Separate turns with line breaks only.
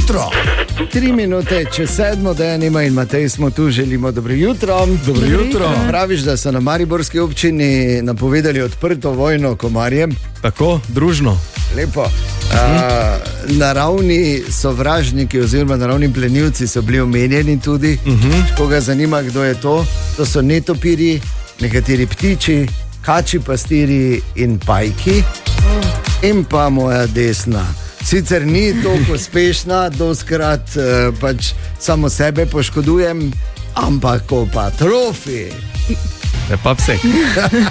jutro.
3 minute čez 7, Dejanima in Matej smo tu, želimo dobro jutro.
Dobro jutro.
Praviš, da so na mariborski občini napovedali odprto vojno komarjem.
Tako, družno.
Lepo. Naravni sovražniki oziroma naravni plenilci so bili omenjeni tudi. Koga zanima, kdo je to? To so netopiri, nekateri ptiči, kači pastiri in pajki. In pa moja desna. Sicer ni toliko uspešna, doskrat pač samo sebe poškodujem, ampak ko pa trofi.
Ne pa vse.